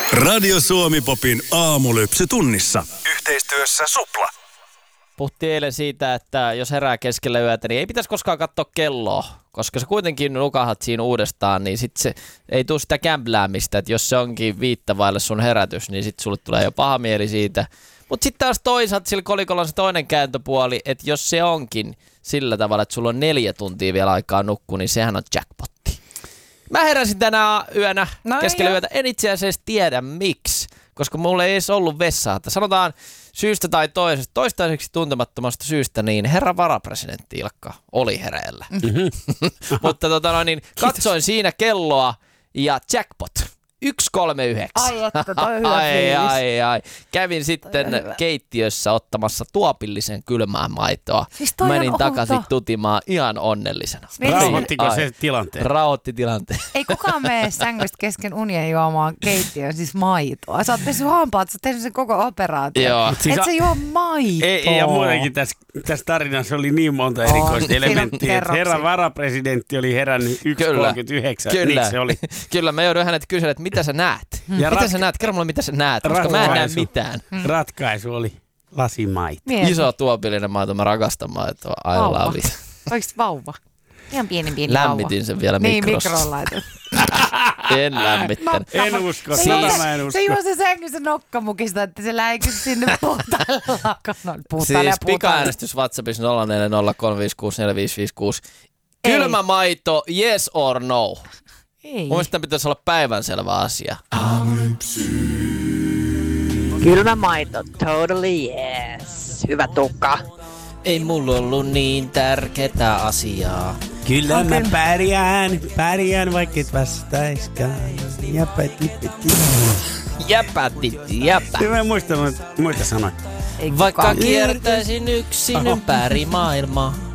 Radio Suomi Popin aamulypsy tunnissa. Yhteistyössä Supla. Puhuttiin eilen siitä, että jos herää keskellä yötä, niin ei pitäisi koskaan katsoa kelloa, koska sä kuitenkin nukahat siinä uudestaan, niin sit se ei tule sitä kämpläämistä, että jos se onkin viittavaille sun herätys, niin sit sulle tulee jo paha mieli siitä. Mutta sitten taas toisaalta sillä kolikolla on se toinen kääntöpuoli, että jos se onkin sillä tavalla, että sulla on 4 tuntia vielä aikaa nukkua, niin sehän on jackpotti. Mä heräsin tänä yönä keskellä yötä, en itse asiassa tiedä miksi, koska mulla ei edes ollut vessaa. Sanotaan syystä tai toisesta, toistaiseksi tuntemattomasta syystä, niin herra varapresidentti Ilkka oli hereillä. Mutta katsoin siinä kelloa ja jackpot. 139. Ai että, toi on hyvä fiilis. Ai. Kävin sitten keittiössä ottamassa tuopillisen kylmää maitoa. Siis menin takaisin tutimaan ihan onnellisena. Rauhoittiko se tilanteen? Rauhoitti tilanteen. Ei kukaan mene sängystä kesken unien juomaan keittiöön siis maitoa. Sä oot pessyt hampaat, sä oot tehnyt sen koko operaation. Joo. Et sä juo maitoa. Ei, ja muutenkin tässä tarinassa oli niin monta erikoista elementtiä, että herra varapresidentti oli herännyt 1.39. Miksi se oli? Kyllä, mä joudun hänet kysyä, että mitä sä näet? Mitä sä näet? Kerro mulle, mitä sä näet, koska mä en näe mitään. Ratkaisu oli lasimaito. Iso tuopillinen maito, mä rakastan maitoa. I love it. Oliko vauva? Ihan pieni Lämmitin sen vielä mikrossa. Niin, mikroon laitet. En lämmittänyt. En usko, mä en usko. Se juo se sängyssä nokkamukista, että se läikö sinne puhtaalle lakanoille. Siis pika-äänestys WhatsAppissa 0403564556. Kylmä maito, yes or no? Ei. Mun mielestä pitäisi olla päivänselvä asia. Kylmä maito, totally yes. Hyvä tukka. Ei mulla ollut niin tärkeää asiaa. Kyllä mä pärjään vaikka et vastaiskaan. Jäpä. Mä en muista muita sanoja. Vaikka kiertäisin yksin ympäri maailmaa.